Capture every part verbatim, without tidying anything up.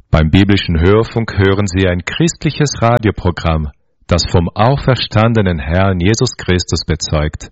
Beim biblischen Hörfunk hören Sie ein christliches Radioprogramm, das vom auferstandenen Herrn Jesus Christus bezeugt.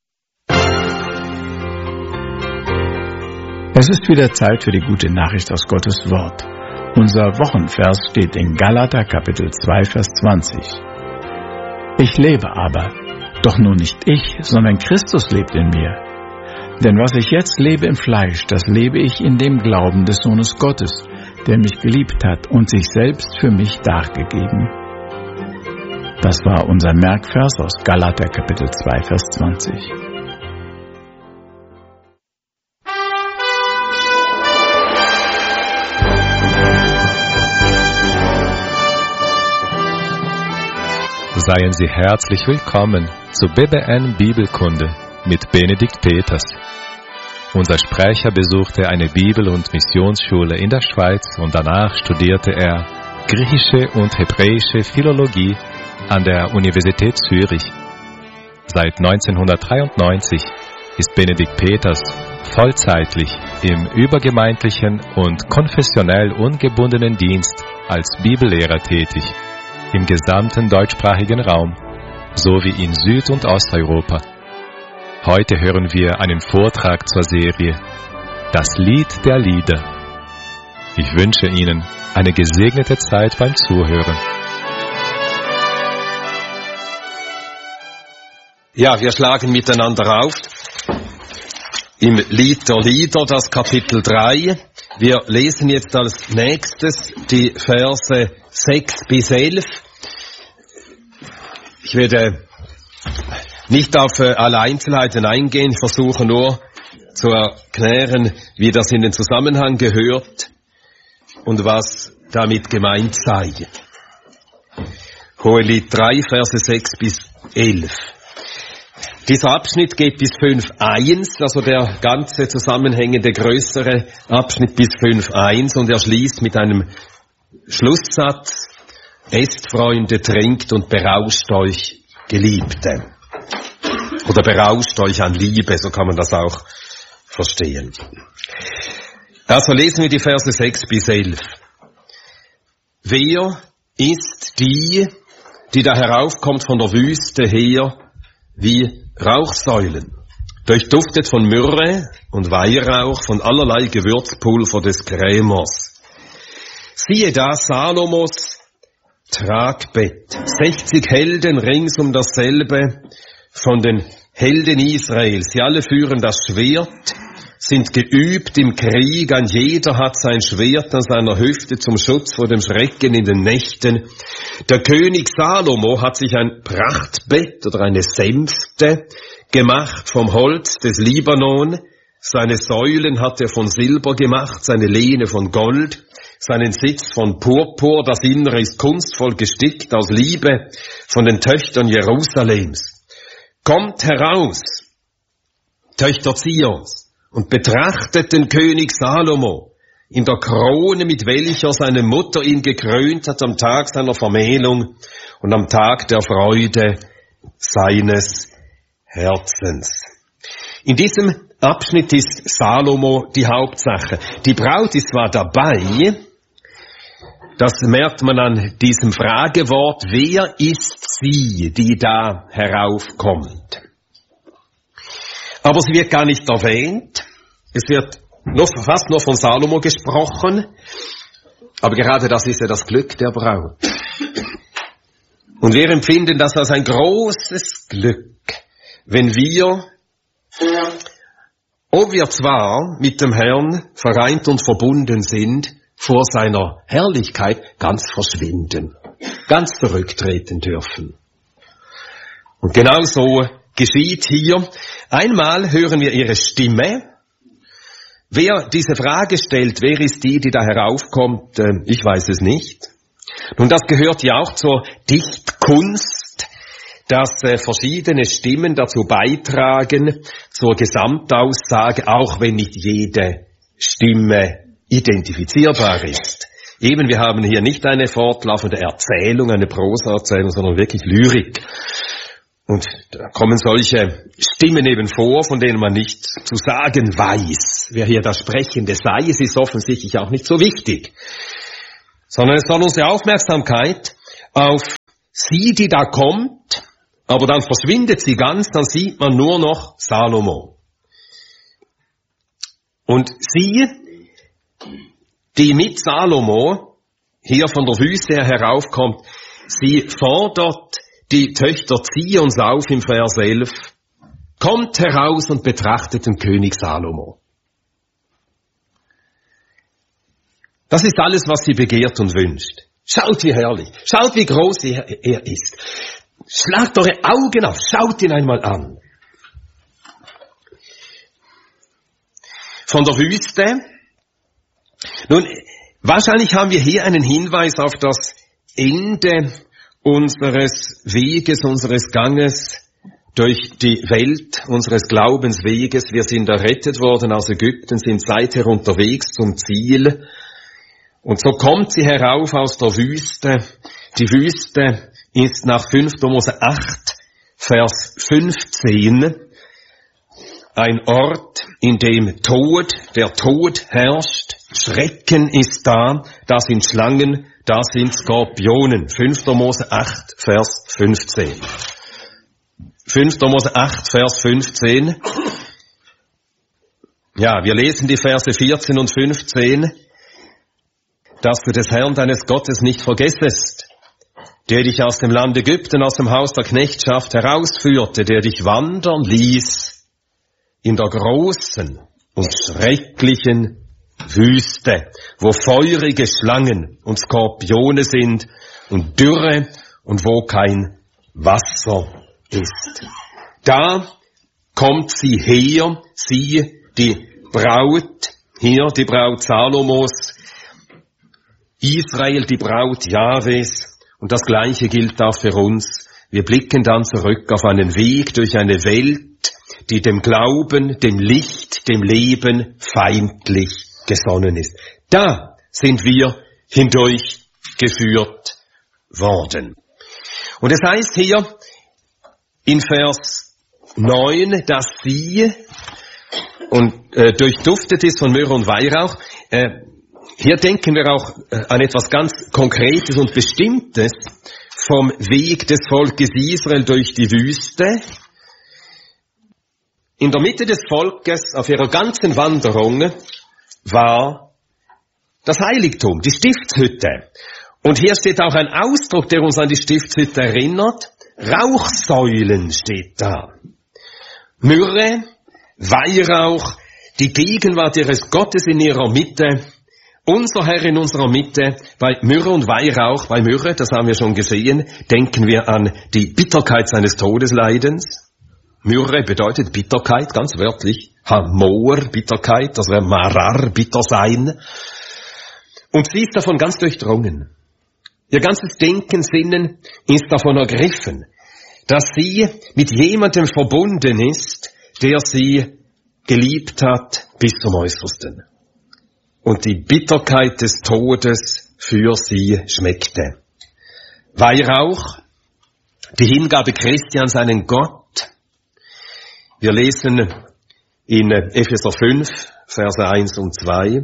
Es ist wieder Zeit für die gute Nachricht aus Gottes Wort. Unser Wochenvers steht in Galater Kapitel zwei, Vers zwanzig. Ich lebe aber, doch nun nicht ich, sondern Christus lebt in mir. Denn was ich jetzt lebe im Fleisch, das lebe ich in dem Glauben des Sohnes Gottes, der mich geliebt hat und sich selbst für mich dargegeben. Das war unser Merkvers aus Galater Kapitel zwei, Vers zwanzig. Seien Sie herzlich willkommen zu B B N Bibelkunde mit Benedikt Peters. Unser Sprecher besuchte eine Bibel- und Missionsschule in der Schweiz und danach studierte er griechische und hebräische Philologie an der Universität Zürich. Seit neunzehnhundertdreiundneunzig ist Benedikt Peters vollzeitlich im übergemeindlichen und konfessionell ungebundenen Dienst als Bibellehrer tätig, im gesamten deutschsprachigen Raum, sowie in Süd- und Osteuropa. Heute hören wir einen Vortrag zur Serie Das Lied der Lieder. Ich wünsche Ihnen eine gesegnete Zeit beim Zuhören. Ja, wir schlagen miteinander auf im Lied der Lieder, das Kapitel drei. Wir lesen jetzt als nächstes die Verse sechs bis elf. Ich werde nicht auf äh, alle Einzelheiten eingehen, ich versuche nur zu erklären, wie das in den Zusammenhang gehört und was damit gemeint sei. Hohelied drei, Verse sechs bis elf. Dieser Abschnitt geht bis fünf eins, also der ganze zusammenhängende größere Abschnitt bis fünf eins, und er schließt mit einem Schlusssatz: Esst, Freunde, trinkt und berauscht euch, Geliebte. Oder berauscht euch an Liebe, so kann man das auch verstehen. Also lesen wir die Verse sechs bis elf. Wer ist die, die da heraufkommt von der Wüste her, wie Rauchsäulen, durchduftet von Myrrhe und Weihrauch, von allerlei Gewürzpulver des Krämers? Siehe da Salomos Tragbett, sechzig Helden rings um dasselbe, von den Helden Israels. Sie alle führen das Schwert, sind geübt im Krieg, ein jeder hat sein Schwert an seiner Hüfte zum Schutz vor dem Schrecken in den Nächten. Der König Salomo hat sich ein Prachtbett oder eine Sänfte gemacht vom Holz des Libanon. Seine Säulen hat er von Silber gemacht, seine Lehne von Gold, seinen Sitz von Purpur, das Innere ist kunstvoll gestickt aus Liebe von den Töchtern Jerusalems. Kommt heraus, Töchter Zions, und betrachtet den König Salomo in der Krone, mit welcher seine Mutter ihn gekrönt hat am Tag seiner Vermählung und am Tag der Freude seines Herzens. In diesem Abschnitt ist Salomo die Hauptsache. Die Braut ist zwar dabei, das merkt man an diesem Fragewort, wer ist sie, die da heraufkommt? Aber sie wird gar nicht erwähnt. Es wird nur, fast nur von Salomo gesprochen. Aber gerade das ist ja das Glück der Braut. Und wir empfinden das als ein großes Glück, wenn wir, ob wir zwar mit dem Herrn vereint und verbunden sind, vor seiner Herrlichkeit ganz verschwinden, ganz zurücktreten dürfen. Und genau so geschieht hier. Einmal hören wir ihre Stimme. Wer diese Frage stellt, wer ist die, die da heraufkommt, ich weiß es nicht. Nun, das gehört ja auch zur Dichtkunst, dass verschiedene Stimmen dazu beitragen, zur Gesamtaussage, auch wenn nicht jede Stimme identifizierbar ist. Eben, wir haben hier nicht eine fortlaufende Erzählung, eine Prosaerzählung, sondern wirklich Lyrik. Und da kommen solche Stimmen eben vor, von denen man nicht zu sagen weiß, wer hier das Sprechende sei. Es ist offensichtlich auch nicht so wichtig. sondern es soll unsere Aufmerksamkeit auf sie, die da kommt, aber dann verschwindet sie ganz, dann sieht man nur noch Salomo. Und sie, die mit Salomo hier von der Wüste her heraufkommt, sie fordert die Töchter Zions auf im Vers elf, kommt heraus und betrachtet den König Salomo. Das ist alles, was sie begehrt und wünscht. Schaut, wie herrlich, schaut, wie groß er, er ist. Schlagt eure Augen auf, schaut ihn einmal an. Von der Wüste. Nun, wahrscheinlich haben wir hier einen Hinweis auf das Ende unseres Weges, unseres Ganges durch die Welt, unseres Glaubensweges. Wir sind errettet worden aus Ägypten, sind seither unterwegs zum Ziel. Und so kommt sie herauf aus der Wüste. Die Wüste ist nach fünfter Mose acht, Vers fünfzehn, ein Ort, in dem Tod, der Tod herrscht, Schrecken ist da, da sind Schlangen, da sind Skorpionen. fünfter Mose acht, Vers fünfzehn. fünfter Mose acht, Vers fünfzehn. Ja, wir lesen die Verse vierzehn und fünfzehn. Dass du des Herrn deines Gottes nicht vergessest, der dich aus dem Land Ägypten, aus dem Haus der Knechtschaft herausführte, der dich wandern ließ in der großen und schrecklichen Wüste, wo feurige Schlangen und Skorpione sind und Dürre und wo kein Wasser ist. Da kommt sie her, sie, die Braut, hier die Braut Salomos, Israel, die Braut Jahwes, und das Gleiche gilt auch für uns. Wir blicken dann zurück auf einen Weg durch eine Welt, die dem Glauben, dem Licht, dem Leben feindlich gesonnen ist. Da sind wir hindurchgeführt worden. Und es heißt hier in Vers neun, dass sie und äh, durchduftet ist von Myrrhe und Weihrauch. Äh, Hier denken wir auch an etwas ganz Konkretes und Bestimmtes vom Weg des Volkes Israel durch die Wüste. In der Mitte des Volkes auf ihrer ganzen Wanderung war das Heiligtum, die Stiftshütte. Und hier steht auch ein Ausdruck, der uns an die Stiftshütte erinnert. Rauchsäulen steht da. Myrrhe, Weihrauch, die Gegenwart ihres Gottes in ihrer Mitte. Unser Herr in unserer Mitte, bei Myrrhe und Weihrauch, bei Myrrhe, das haben wir schon gesehen, denken wir an die Bitterkeit seines Todesleidens. Myrrhe bedeutet Bitterkeit, ganz wörtlich. Hamor, Bitterkeit, das wäre Marar, bitter sein. Und sie ist davon ganz durchdrungen. Ihr ganzes Denken, Sinnen ist davon ergriffen, dass sie mit jemandem verbunden ist, der sie geliebt hat bis zum Äußersten. Und die Bitterkeit des Todes für sie schmeckte. Weihrauch, die Hingabe Christi an seinen Gott. Wir lesen in Epheser fünf, Verse eins und zwei.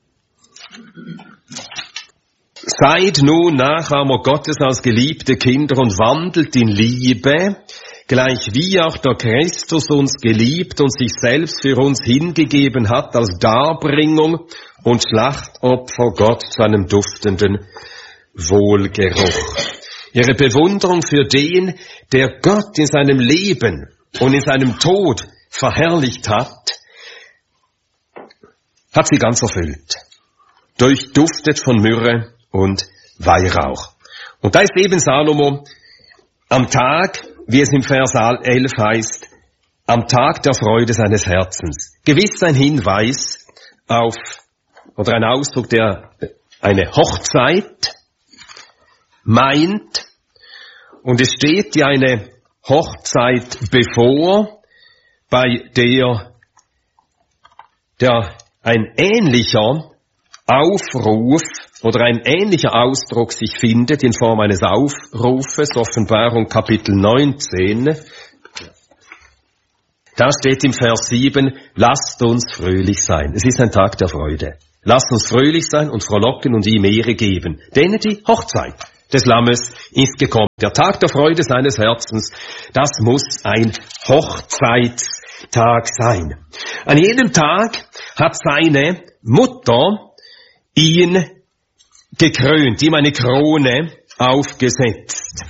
Seid nun Nachahmer Gottes als geliebte Kinder und wandelt in Liebe, gleich wie auch der Christus uns geliebt und sich selbst für uns hingegeben hat als Darbringung und Schlachtopfer Gott zu einem duftenden Wohlgeruch. Ihre Bewunderung für den, der Gott in seinem Leben und in seinem Tod verherrlicht hat, hat sie ganz erfüllt. Durchduftet von Myrrhe und Weihrauch. Und da ist eben Salomo am Tag, wie es im Vers elf heißt, am Tag der Freude seines Herzens. Gewiss ein Hinweis auf, oder ein Ausdruck, der eine Hochzeit meint. Und es steht ja eine Hochzeit bevor, bei der, der ein ähnlicher Aufruf oder ein ähnlicher Ausdruck sich findet in Form eines Aufrufes, Offenbarung Kapitel neunzehn. Da steht im Vers sieben, lasst uns fröhlich sein. Es ist ein Tag der Freude. Lasst uns fröhlich sein und frohlocken und ihm Ehre geben. Denn die Hochzeit des Lammes ist gekommen. Der Tag der Freude seines Herzens, das muss ein Hochzeitstag sein. An jedem Tag hat seine Mutter ihn gekrönt, ihm eine Krone aufgesetzt.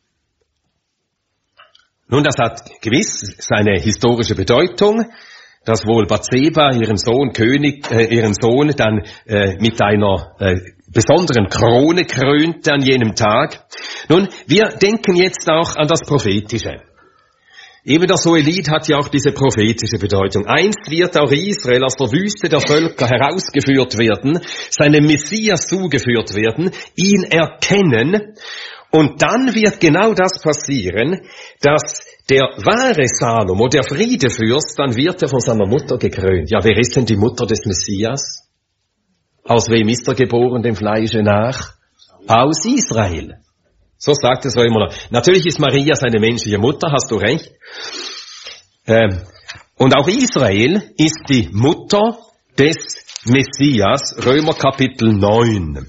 Nun, das hat gewiss seine historische Bedeutung, dass wohl Bathseba ihren Sohn König, äh, ihren Sohn dann äh, mit einer äh, besonderen Krone krönte an jenem Tag. Nun, wir denken jetzt auch an das Prophetische. Eben das Hohelied hat ja auch diese prophetische Bedeutung. Einst wird auch Israel aus der Wüste der Völker herausgeführt werden, seinem Messias zugeführt werden, ihn erkennen, und dann wird genau das passieren, dass der wahre Salomo, der Friedefürst, dann wird er von seiner Mutter gekrönt. Ja, wer ist denn die Mutter des Messias? Aus wem ist er geboren, dem Fleische nach? Aus Israel. So sagt es immer noch. Natürlich ist Maria seine menschliche Mutter, hast du recht. Ähm, und auch Israel ist die Mutter des Messias, Römer Kapitel neun.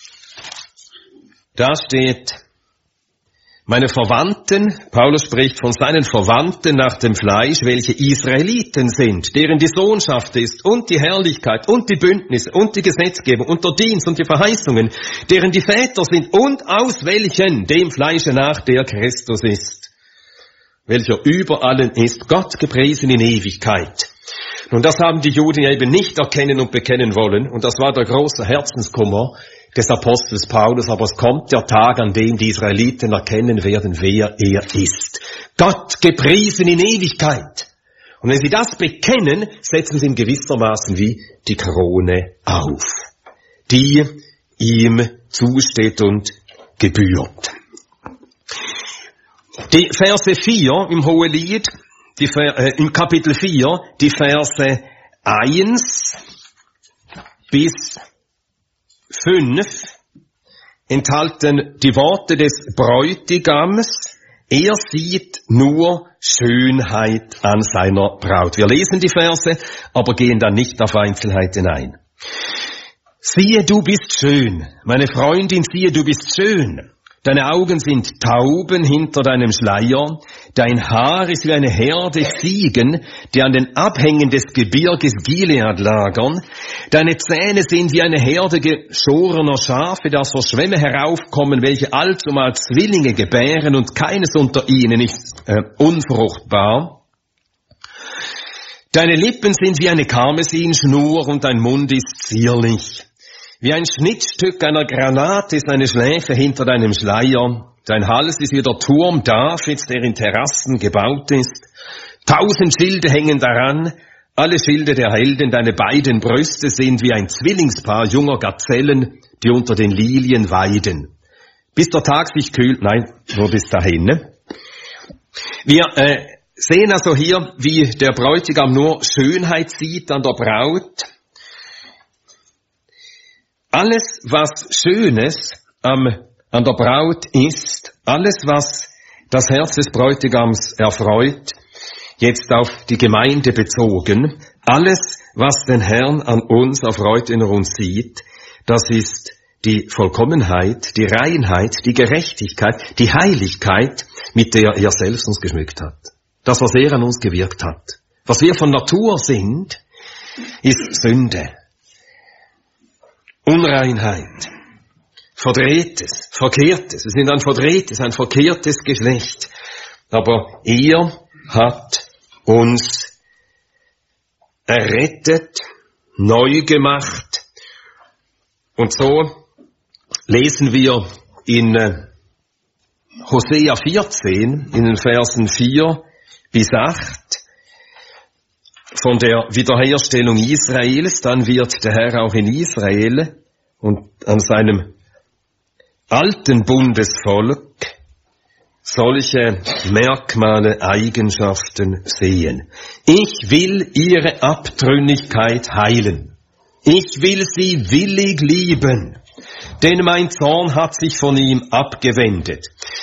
Da steht: Meine Verwandten, Paulus spricht von seinen Verwandten nach dem Fleisch, welche Israeliten sind, deren die Sohnschaft ist und die Herrlichkeit und die Bündnisse und die Gesetzgebung und der Dienst und die Verheißungen, deren die Väter sind und aus welchen dem Fleische nach der Christus ist, welcher über allen ist, Gott gepriesen in Ewigkeit. Nun, das haben die Juden ja eben nicht erkennen und bekennen wollen, und das war der große Herzenskummer des Apostels Paulus, aber es kommt der Tag, an dem die Israeliten erkennen werden, wer er ist. Gott gepriesen in Ewigkeit. Und wenn sie das bekennen, setzen sie ihm gewissermaßen wie die Krone auf, die ihm zusteht und gebührt. Die Verse vier im Hohelied, die, äh, im Kapitel vier, die Verse eins bis fünf enthalten die Worte des Bräutigams. Er sieht nur Schönheit an seiner Braut. Wir lesen die Verse, aber gehen dann nicht auf Einzelheiten ein. Siehe, du bist schön, meine Freundin, siehe, du bist schön. Deine Augen sind Tauben hinter deinem Schleier, dein Haar ist wie eine Herde Ziegen, die an den Abhängen des Gebirges Gilead lagern, deine Zähne sind wie eine Herde geschorener Schafe, die aus der Schwemme heraufkommen, welche allzumal Zwillinge gebären, und keines unter ihnen ist äh, unfruchtbar. Deine Lippen sind wie eine Karmesinschnur und dein Mund ist zierlich. Wie ein Schnittstück einer Granate ist eine Schläfe hinter deinem Schleier. Dein Hals ist wie der Turm Davids, der in Terrassen gebaut ist. Tausend Schilde hängen daran, alle Schilde der Helden. Deine beiden Brüste sind wie ein Zwillingspaar junger Gazellen, die unter den Lilien weiden. Bis der Tag sich kühlt, nein, nur bis dahin. Ne? Wir äh, sehen also hier, wie der Bräutigam nur Schönheit sieht an der Braut. Alles, was Schönes am, an der Braut ist, alles, was das Herz des Bräutigams erfreut, jetzt auf die Gemeinde bezogen, alles, was den Herrn an uns erfreut, wenn er uns sieht, das ist die Vollkommenheit, die Reinheit, die Gerechtigkeit, die Heiligkeit, mit der er selbst uns geschmückt hat. Das, was er an uns gewirkt hat. Was wir von Natur sind, ist Sünde. Unreinheit, Verdrehtes, Verkehrtes. Wir sind ein verdrehtes, ein verkehrtes Geschlecht. Aber er hat uns errettet, neu gemacht. Und so lesen wir in Hosea vierzehn, in den Versen vier bis acht, von der Wiederherstellung Israels. Dann wird der Herr auch in Israel und an seinem alten Bundesvolk solche Merkmale, Eigenschaften sehen. Ich will ihre Abtrünnigkeit heilen. Ich will sie willig lieben, denn mein Zorn hat sich von ihm abgewendet.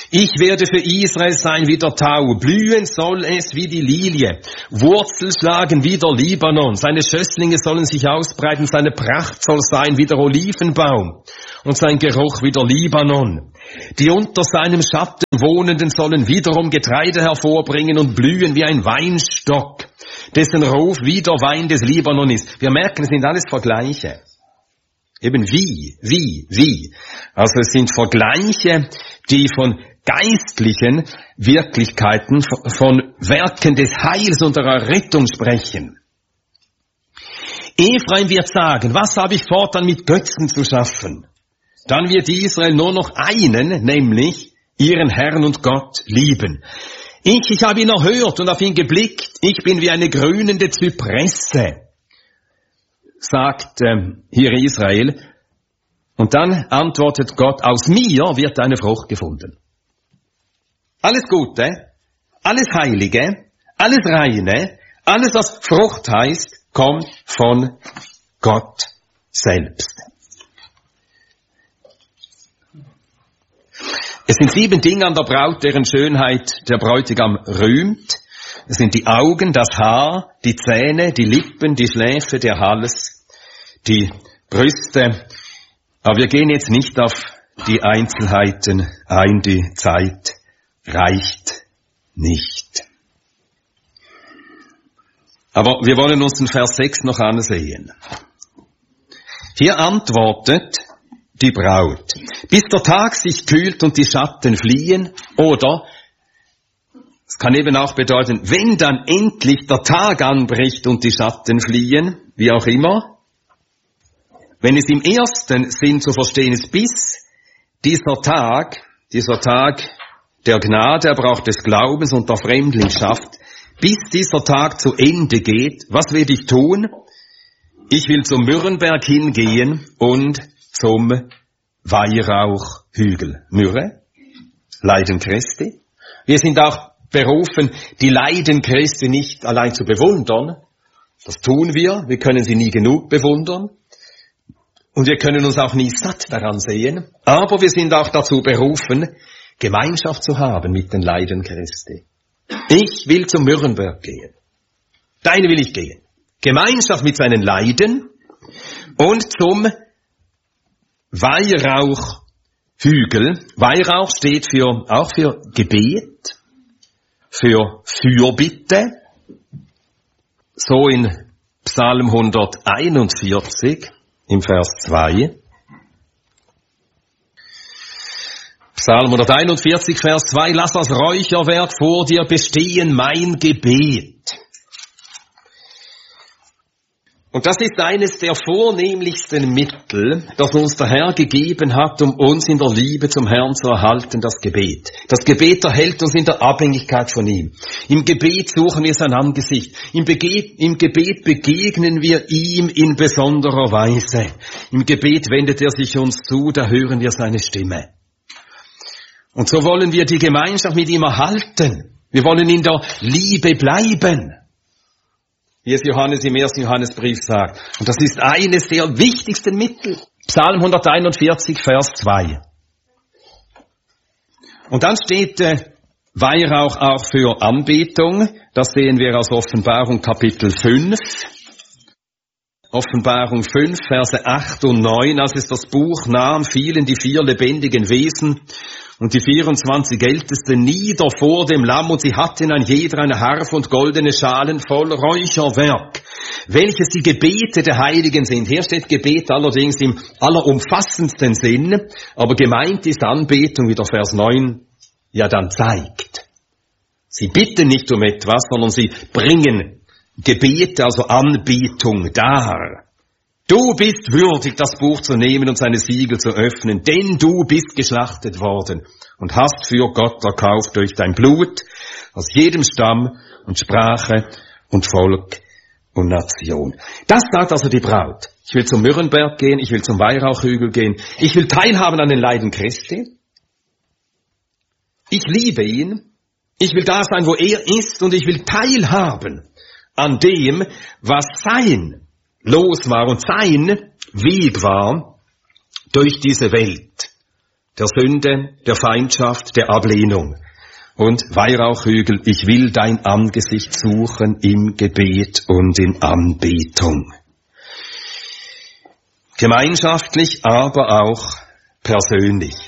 Ich werde für Israel sein wie der Tau, blühen soll es wie die Lilie, Wurzel schlagen wie der Libanon, seine Schösslinge sollen sich ausbreiten, seine Pracht soll sein wie der Olivenbaum und sein Geruch wie der Libanon. Die unter seinem Schatten Wohnenden sollen wiederum Getreide hervorbringen und blühen wie ein Weinstock, dessen Ruf wie der Wein des Libanon ist. Wir merken, es sind alles Vergleiche. Eben wie, wie, wie. Also es sind Vergleiche, die von geistlichen Wirklichkeiten, von Werken des Heils und der Errettung sprechen. Ephraim wird sagen, was habe ich fortan mit Götzen zu schaffen? Dann wird Israel nur noch einen, nämlich ihren Herrn und Gott lieben. Ich, ich habe ihn erhört und auf ihn geblickt. Ich bin wie eine grünende Zypresse, sagt ähm, hier Israel. Und dann antwortet Gott, aus mir wird eine Frucht gefunden. Alles Gute, alles Heilige, alles Reine, alles was Frucht heißt, kommt von Gott selbst. Es sind sieben Dinge an der Braut, deren Schönheit der Bräutigam rühmt. Es sind die Augen, das Haar, die Zähne, die Lippen, die Schläfe, der Hals, die Brüste. Aber wir gehen jetzt nicht auf die Einzelheiten ein, die Zeit reicht nicht. Aber wir wollen uns den Vers sechs noch ansehen. Hier antwortet die Braut, bis der Tag sich kühlt und die Schatten fliehen, oder, es kann eben auch bedeuten, wenn dann endlich der Tag anbricht und die Schatten fliehen, wie auch immer. Wenn es im ersten Sinn zu verstehen ist, bis dieser Tag, dieser Tag der Gnade, aber auch des Glaubens und der Fremdlingschaft, bis dieser Tag zu Ende geht, was will ich tun? Ich will zum Myrrenberg hingehen und zum Weihrauchhügel. Myrrhe, Leiden Christi. Wir sind auch berufen, die Leiden Christi nicht allein zu bewundern. Das tun wir. Wir können sie nie genug bewundern. Und wir können uns auch nie satt daran sehen. Aber wir sind auch dazu berufen, Gemeinschaft zu haben mit den Leiden Christi. Ich will zum Myrrenberg gehen. Dahin will ich gehen. Gemeinschaft mit seinen Leiden und zum Weihrauchhügel. Weihrauch steht für, auch für Gebet, für Fürbitte. So in Psalm hunderteinundvierzig im Vers zwei. Psalm hunderteinundvierzig, Vers zwei. Lass das Räucherwerk vor dir bestehen, mein Gebet. Und das ist eines der vornehmlichsten Mittel, das uns der Herr gegeben hat, um uns in der Liebe zum Herrn zu erhalten, das Gebet. Das Gebet erhält uns in der Abhängigkeit von ihm. Im Gebet suchen wir sein Angesicht. Im, Bege- im Gebet begegnen wir ihm in besonderer Weise. Im Gebet wendet er sich uns zu, da hören wir seine Stimme. Und so wollen wir die Gemeinschaft mit ihm erhalten. Wir wollen in der Liebe bleiben, wie es Johannes im ersten Johannesbrief sagt. Und das ist eines der wichtigsten Mittel. Psalm hunderteinundvierzig, Vers zwei. Und dann steht äh, Weihrauch auch für Anbetung. Das sehen wir aus Offenbarung Kapitel fünf. Offenbarung fünf, Verse acht und neun. Als es das Buch nahm, fielen die vier lebendigen Wesen und die vierundzwanzig Ältesten nieder vor dem Lamm, und sie hatten ein jeder eine Harfe und goldene Schalen voll Räucherwerk, welches die Gebete der Heiligen sind. Hier steht Gebet allerdings im allerumfassendsten Sinn, aber gemeint ist Anbetung, wie der Vers neun ja dann zeigt. Sie bitten nicht um etwas, sondern sie bringen Gebete, also Anbetung dar. Du bist würdig, das Buch zu nehmen und seine Siegel zu öffnen, denn du bist geschlachtet worden und hast für Gott erkauft durch dein Blut aus jedem Stamm und Sprache und Volk und Nation. Das sagt also die Braut. Ich will zum Myrrenberg gehen, ich will zum Weihrauchhügel gehen, ich will teilhaben an den Leiden Christi. Ich liebe ihn, ich will da sein, wo er ist, und ich will teilhaben an dem, was sein Los war und sein Weg war durch diese Welt. der Sünde, der Feindschaft, der Ablehnung. Und Weihrauchhügel, ich will dein Angesicht suchen im Gebet und in Anbetung. Gemeinschaftlich, aber auch persönlich.